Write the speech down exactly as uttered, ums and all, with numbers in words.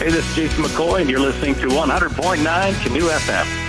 Hey, this is Jason McCoy, and you're listening to one hundred point nine Canoe F M.